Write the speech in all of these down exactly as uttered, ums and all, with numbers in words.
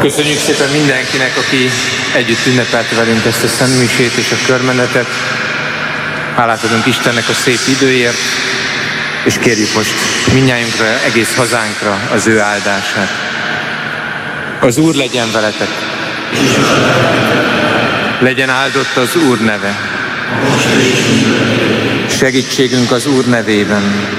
Köszönjük szépen mindenkinek, aki együtt ünnepelte velünk ezt a szentmisét és a körmenetet. Hálát adunk Istennek a szép időért, és kérjük most mindnyájunkra, egész hazánkra az ő áldását. Az Úr legyen veletek. Legyen áldott az Úr neve. Segítségünk az Úr nevében.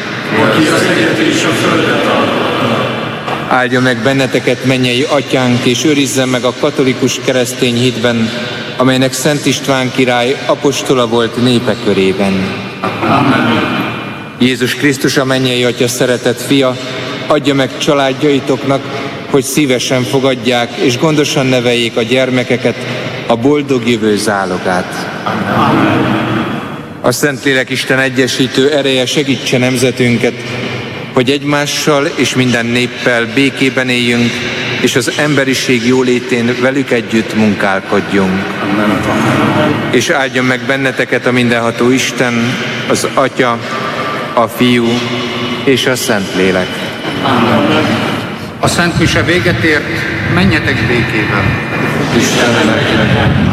Áldja meg benneteket, mennyei Atyánk, és őrizzen meg a katolikus keresztény hitben, amelynek Szent István király apostola volt népe körében. Amen. Jézus Krisztus, a mennyei Atya szeretett fia, adja meg családjaitoknak, hogy szívesen fogadják és gondosan neveljék a gyermekeket, a boldog jövő zálogát. Amen. A Szentlélek Isten egyesítő ereje segítse nemzetünket, hogy egymással és minden néppel békében éljünk, és az emberiség jólétén velük együtt munkálkodjunk. Amen. És áldjon meg benneteket a mindenható Isten, az Atya, a Fiú és a Szentlélek. Amen. A Szent Mise véget ért, menjetek békével. Isten